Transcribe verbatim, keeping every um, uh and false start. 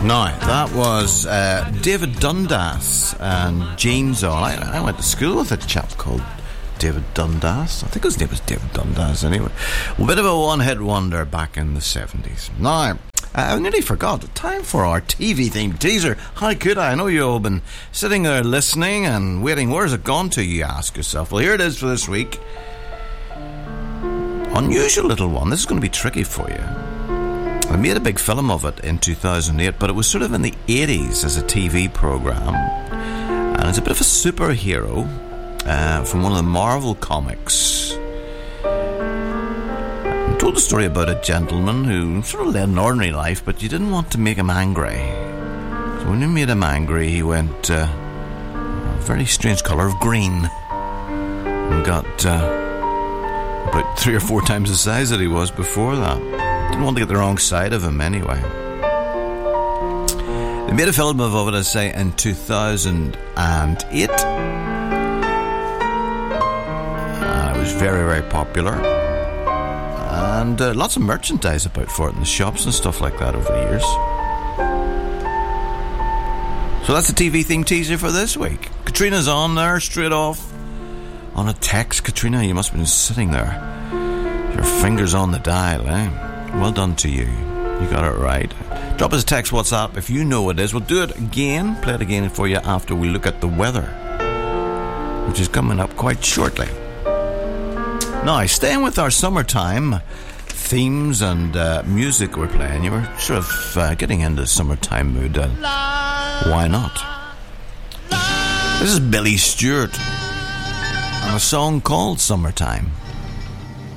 Now, that was uh, David Dundas and Jeans On. I, I went to school with a chap called David Dundas. I think his name was David Dundas anyway. A bit of a one-hit wonder back in the seventies. Now, I nearly forgot. Time for our T V-themed teaser. How could I? I know you've all been sitting there listening and waiting. Where's it gone to, you ask yourself? Well, here it is for this week. Unusual little one. This is going to be tricky for you. I made a big film of it in two thousand eight, but it was sort of in the eighties as a T V program. And it's a bit of a superhero uh, from one of the Marvel comics. I told a story about a gentleman who sort of led an ordinary life, but you didn't want to make him angry. So when you made him angry, he went uh, a very strange colour of green and got uh, about three or four times the size that he was before that. Didn't want to get the wrong side of him anyway. They made a film of it, I say, in two thousand eight. Uh, it was very, very popular. And uh, lots of merchandise about for it in the shops and stuff like that over the years. So that's the T V-themed teaser for this week. Katrina's on there, straight off. On a text. Katrina, you must have been sitting there. Your fingers on the dial, eh? Well done to you. You got it right. Drop us a text, WhatsApp, if you know what it is. We'll do it again, play it again for you after we look at the weather, which is coming up quite shortly. Now, staying with our summertime themes and uh, music we're playing, you were sort of uh, getting into the summertime mood. Uh, why not? This is Billy Stewart and a song called Summertime.